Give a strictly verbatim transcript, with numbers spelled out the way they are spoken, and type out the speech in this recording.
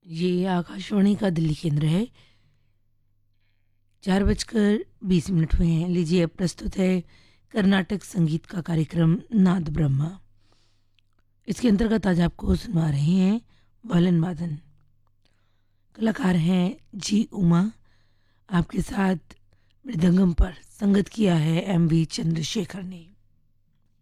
ये आकाशवाणी का दिल्ली केंद्र है। चार बजकर बीस मिनट हुए हैं। लीजिए अब प्रस्तुत है कर्नाटक संगीत का कार्यक्रम नाद ब्रह्मा। इसके अंतर्गत आज आपको सुनवा रहे हैं वालन वादन। कलाकार हैं जी उमा। आपके साथ मृदंगम पर संगत किया है एम वी चंद्रशेखर ने।